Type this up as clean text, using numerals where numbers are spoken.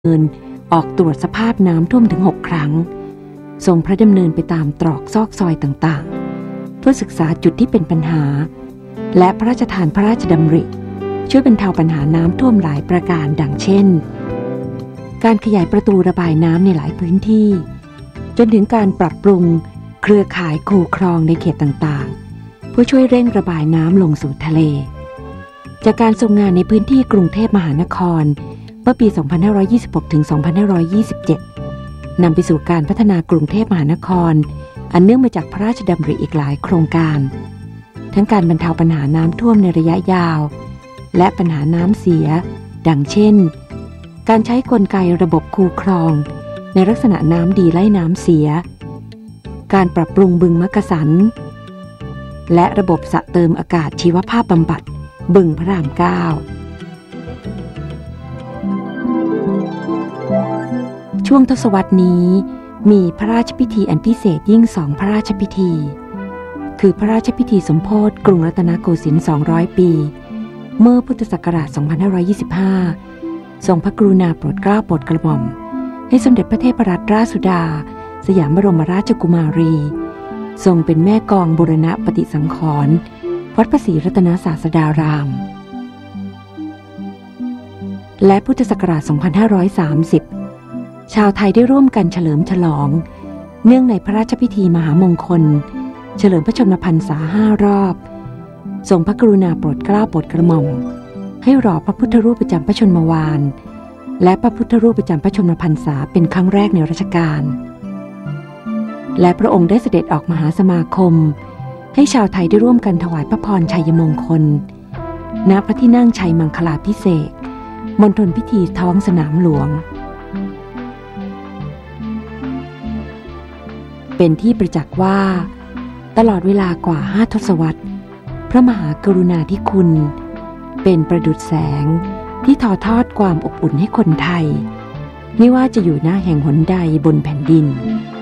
เดินออกตรวจสภาพน้ำท่วมถึง6 ครั้งทรงพระดำเนินไปตามตรอกซอกซอยต่างๆเพื่อศึกษาจุดที่เป็นปัญหาและพระราชทานพระราชดำริช่วยบรรเทาปัญหาน้ำท่วมหลายประการดังเช่นการขยายประตูระบายน้ำในหลายพื้นที่จนถึงการปรับปรุงเครือข่ายคูคลองในเขตต่างๆเพื่อช่วยเร่งระบายน้ำลงสู่ทะเลจากการทรงงานในพื้นที่กรุงเทพมหานครเมื่อปี 2526 ถึง 2527 นำไปสู่การพัฒนากรุงเทพมหานครอันเนื่องมาจากพระราชดำริอีกหลายโครงการทั้งการบรรเทาปัญหาน้ำท่วมในระยะยาวและปัญหาน้ำเสียดังเช่นการใช้กลไกระบบคูคลองในลักษณะน้ำดีไล่น้ำเสียการปรับปรุงบึงมักกะสันและระบบสระเติมอากาศชีวภาพบำบัดบึงพระราม 9ช่วงทศวรรษนี้มีพระราชพิธีอันพิเศษยิ่ง2พระราชพิธีคือพระราชพิธีสมโภชกรุงรัตนโกสินทร์200 ปีเมื่อพุทธศักราช 2525 ทรงพระกรุณาโปรดเกล้าโปรดกระหม่อมให้สมเด็จพระเทพรัตนราชสุดาสยามบรมราชกุมารีทรงเป็นแม่กองบูรณปฏิสังขรณ์วัดพระศรีรัตนศาสดารามและพุทธศักราช 2530 ชาวไทยได้ร่วมกันเฉลิมฉลองเนื่องในพระราชพิธีมหามงคลเฉลิมพระชนมพรรษา5 รอบทรงพระกรุณาโปรดเกล้าโปรดกระหม่อมให้หล่อพระพุทธรูปประจำพระชนมวาลและพระพุทธรูปประจำพระชนมพรรษาเป็นครั้งแรกในรัชกาลและพระองค์ได้เสด็จออกมหาสมาคมให้ชาวไทยได้ร่วมกันถวายพระพรชัยมงคลณพระที่นั่งชัยมังคลาภิเษกมณฑลพิธีท้องสนามหลวงเป็นที่ประจักษ์ว่าตลอดเวลากว่า5 ทศวรรษพระมหากรุณาธิคุณเป็นประดุจแสงที่ทอทอดความอบอุ่นให้คนไทยไม่ว่าจะอยู่หน้าแห่งหนใดบนแผ่นดิน